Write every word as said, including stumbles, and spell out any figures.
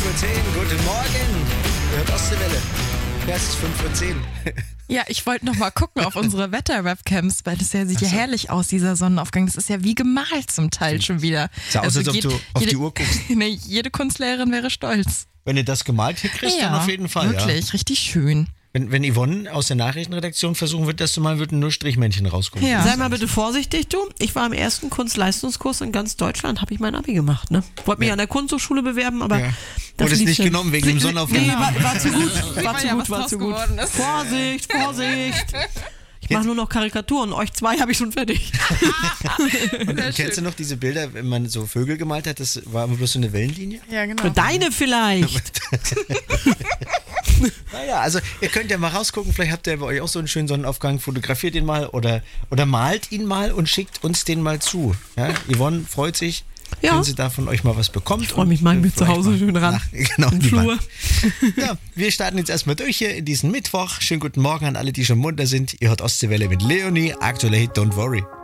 Uhr zehn, guten Morgen. Ihr hört Ostseewelle. Ja, es ist fünf Uhr zehn. Ja, ich wollte noch mal gucken auf unsere Wetter-Webcams, weil das ja sieht ja herrlich aus, dieser Sonnenaufgang. Das ist ja wie gemalt zum Teil schon wieder. Sah aus, als ob jed- du auf jede, die Uhr guckst. Ne, jede Kunstlehrerin wäre stolz. Wenn ihr das gemalt hinkriegst, Ja, dann auf jeden Fall. wirklich, Ja. richtig schön. Wenn, wenn Yvonne aus der Nachrichtenredaktion versuchen wird, das zu malen, würden nur Strichmännchen rauskommen. Ja. Sei mal bitte vorsichtig, du. Ich war im ersten Kunstleistungskurs in ganz Deutschland, habe ich mein Abi gemacht. Ne? Wollte mich Ja. an der Kunsthochschule bewerben, aber Ja. das Wurde es lief nicht schon. genommen wegen dem Sonnenaufgang? Nee, war, war zu gut. War mal zu ja, gut, was war draus zu gut. geworden ist. Vorsicht, Vorsicht. Ich mache nur noch Karikaturen. Euch zwei habe ich schon fertig. Und kennst du noch diese Bilder, wenn man so Vögel gemalt hat? Das war immer bloß so eine Wellenlinie? Ja, genau. Deine vielleicht. Naja, also ihr könnt ja mal rausgucken, vielleicht habt ihr bei euch auch so einen schönen Sonnenaufgang, fotografiert ihn mal oder, oder malt ihn mal und schickt uns den mal zu. Ja, Yvonne freut sich, Ja. wenn sie da von euch mal was bekommt. Ich freue mich mal mit zu Hause schön ran. Nach, genau, Im die Flur. Wand. Ja, wir starten jetzt erstmal durch hier in diesen Mittwoch. Schönen guten Morgen an alle, die schon munter sind. Ihr hört Ostseewelle mit Leonie, aktueller Hit Don't Worry.